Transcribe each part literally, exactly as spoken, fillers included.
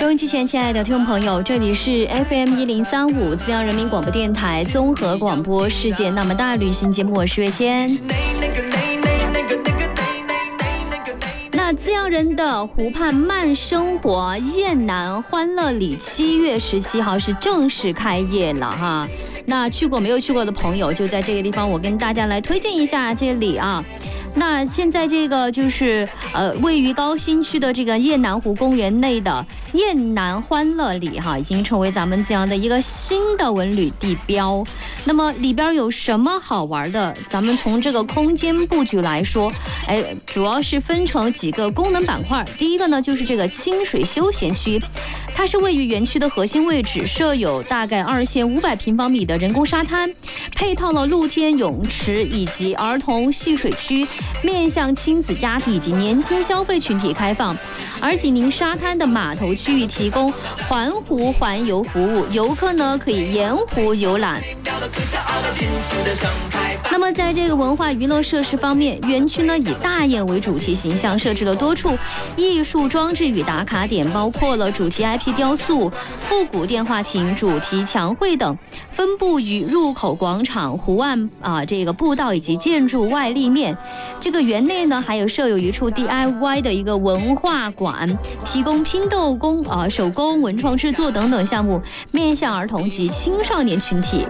收音机前，亲爱的听众朋友，这里是 F M 一零三五资阳人民广播电台综合广播世界那么大旅行节目，我是月谦。那资阳人的湖畔慢生活雁南欢乐里，七月十七号是正式开业了哈。那去过没有去过的朋友，就在这个地方，我跟大家来推荐一下这里啊。那现在这个就是呃，位于高新区的这个雁南湖公园内的雁南欢乐里哈，已经成为咱们资阳的一个新的文旅地标。那么里边有什么好玩的？咱们从这个空间布局来说，哎，主要是分成几个功能板块。第一个呢，就是这个清水休闲区，它是位于园区的核心位置，设有大概二千五百平方米的人工沙滩，配套了露天泳池以及儿童戏水区。面向亲子家庭以及年轻消费群体开放，而紧邻沙滩的码头区域提供环湖环游服务，游客呢可以沿湖游览。那么在这个文化娱乐设施方面，园区呢以大雁为主题形象，设置了多处艺术装置与打卡点，包括了主题 I P 雕塑、复古电话亭、主题墙绘等，分布于入口广场、湖岸啊这个步道以及建筑外立面。这个园内呢还有设有一处 D I Y 的一个文化馆，提供拼豆工啊、呃、手工文创制作等等项目，面向儿童及青少年群体。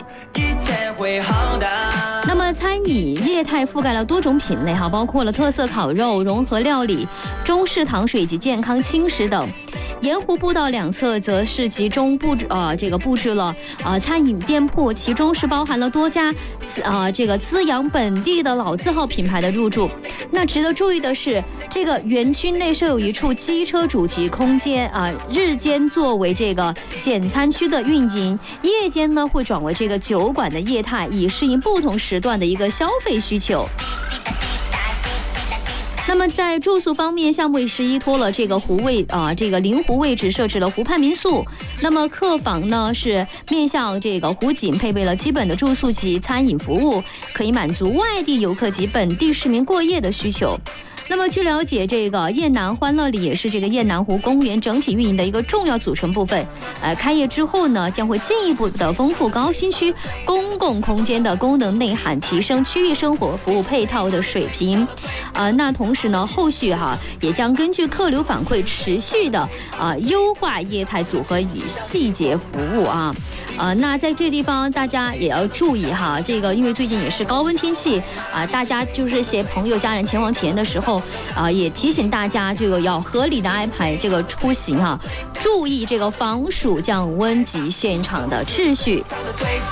那么餐饮业态覆盖了多种品类哈，包括了特色烤肉、融合料理、中式糖水以及健康轻食等。沿湖步道两侧则是集中布置呃这个布置了呃餐饮店铺，其中是包含了多家呃这个资阳本地的老字号品牌的入驻。那值得注意的是，这个园区内设有一处机车主题空间啊、呃，日间作为这个简餐区的运营，夜间呢会转为这个酒馆的业态，以适应不同时段的一个消费需求。那么在住宿方面，项目也是依托了这个湖位啊、呃，这个临湖位置设置了湖畔民宿。那么客房呢是面向这个湖景，配备了基本的住宿及餐饮服务，可以满足外地游客及本地市民过夜的需求。那么据了解，这个雁南欢乐里也是这个雁南湖公园整体运营的一个重要组成部分。呃，开业之后呢，将会进一步的丰富高新区公共空间的功能内涵，提升区域生活服务配套的水平。呃，那同时呢，后续哈也将根据客流反馈，持续的啊优化业态组合与细节服务啊。呃，那在这地方大家也要注意哈，这个因为最近也是高温天气啊、呃，大家就是一些朋友家人前往体验的时候啊、呃，也提醒大家这个要合理的安排这个出行哈，注意这个防暑降温及现场的秩序。